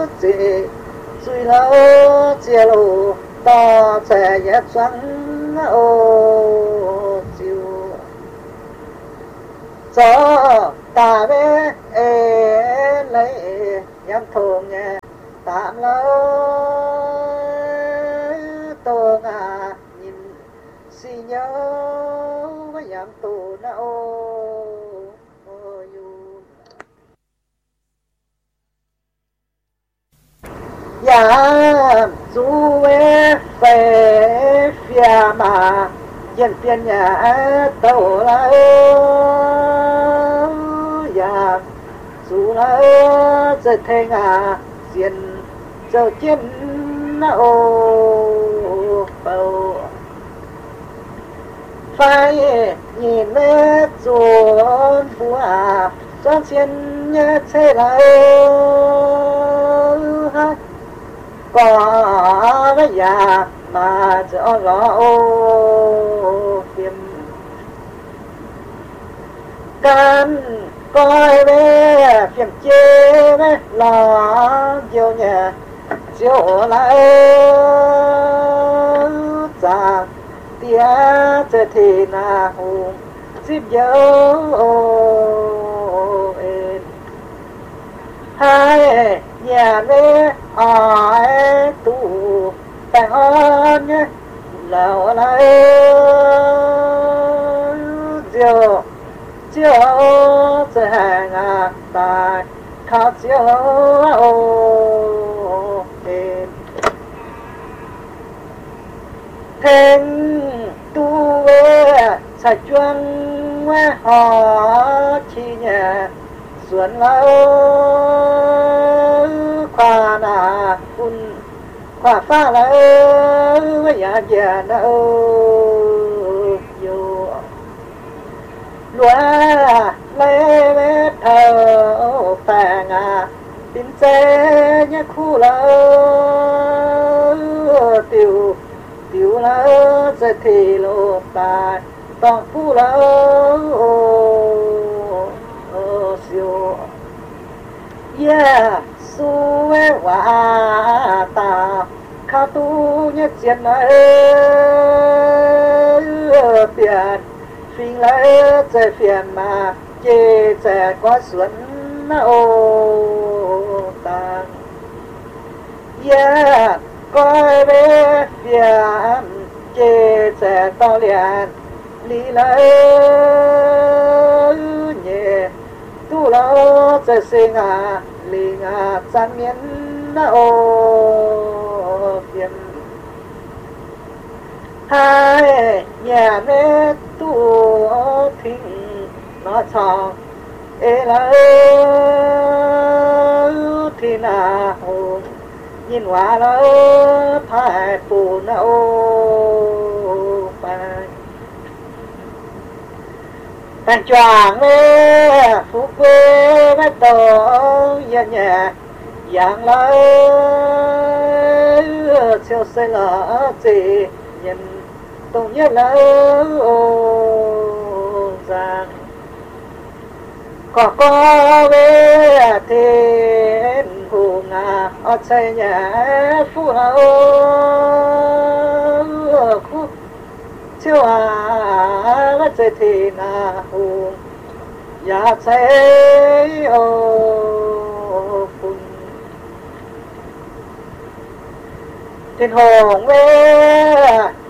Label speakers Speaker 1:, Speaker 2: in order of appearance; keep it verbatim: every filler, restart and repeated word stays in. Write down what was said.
Speaker 1: chỉ suy lâu chia lù to trẻ nhất trắng ô chiều cho ta bé ê lấy nhắm thùng nhẹ tạm lâu tô ngà nhìn xì nhớ với nhắm tù na ô ya dù ê phê phía mà dân phiên nhà tàu là ya dù là giờ thế ngà diện giờ chiến ô bầu phải nhìn mẹ chuồn bùa cho chiến nhớ thế là có với nhà mà cho lo ô phim can coi về phim chê với lo nhiều nhà chiều lại già tia chơi thì na hùng dịp dấu hai nhà về ai tu tại hơn nhé lâu lại chiều chiều chơi hàng à tại khá chiều ô thêm tu về sạch chuông họ chi nhà xuân lâu khoa nà un khoa pha lâu nhà già đâu vô lúa lấy vết thở phàng à tin xe nhé khu lâu tiểu tiểu lâu sẽ thì lô tài toàn phu lâu siêu yeah su wa ta kha tu nhất chiến ơi phiền phiền lấy chơi phiền mà chê trẻ quá xuân ô ta yeah coi về phiền chê trẻ to liền lý lấy nhẹ tu lâu chơi sinh à linh à chan miên na ô phiền hai nhà mẹ tu thinh nó chọn ê la thì na hồn nhìn hoa la phải phù na ô phải bạn choàng mê phúc quê với tổ nhà nhà dạng lỡ siêu xây lỡ gì nhìn tổng nhất lỡ ô giang có có về thiên hùng à ở xây nhà phú hậu khu chiều à với chơi thì na hùng ya xây ô phun thiên hùng về